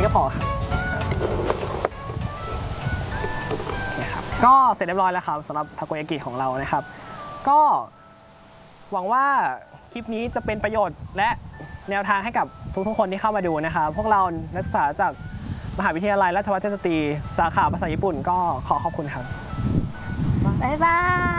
นี้ก็พอครับนะครับก็เสร็จเรียบร้อยแล้วครับสำหรับทาโกยากิของเรานะครับก็หวังว่าคลิปนี้จะเป็นประโยชน์และแนวทางให้กับทุกๆคนที่เข้ามาดูนะครับพวกเรานักศึกษาจากมหาวิทยาลัยราชภัฏเทพสตรีสาขาภาษาญี่ปุ่นก็ขอขอบคุณครับบ๊ายบาย